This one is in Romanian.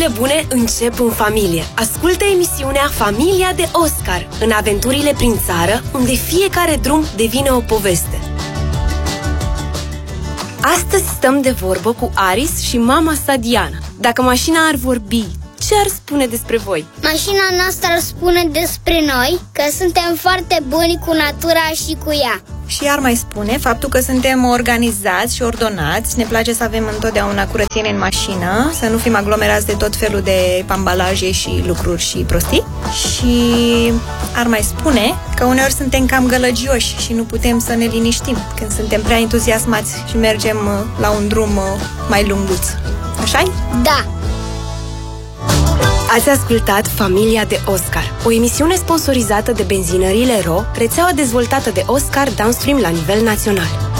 Lucrurile bune încep în familie. Ascultă emisiunea Familia de Oscar, în aventurile prin țară, unde fiecare drum devine o poveste. Astăzi stăm de vorbă cu Aris și mama sa Diana. Dacă mașina ar vorbi, ce ar spune despre voi? Mașina noastră ar spune despre noi că suntem foarte buni cu natura și cu ea. Și ar mai spune faptul că suntem organizați și ordonați, ne place să avem întotdeauna curățenie în mașină, să nu fim aglomerați de tot felul de ambalaje și lucruri și prostii. Și ar mai spune că uneori suntem cam gălăgioși și nu putem să ne liniștim când suntem prea entuziasmați și mergem la un drum mai lunguț. Așa-i? Da! Ați ascultat Familia de Oscar, o emisiune sponsorizată de benzinările RO, rețeaua dezvoltată de Oscar Downstream la nivel național.